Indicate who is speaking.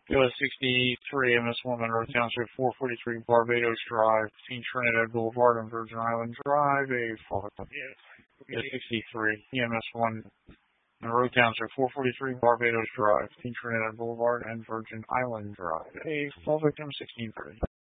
Speaker 1: US 63, MS1 Monroe Township, 443 Barbados Drive, between Trinidad Boulevard and Virgin Island Drive, a fault. US 63, EMS1 Monroe Township, 443 Barbados Drive, between Trinidad Boulevard and Virgin Island Drive, a fall victim 1630.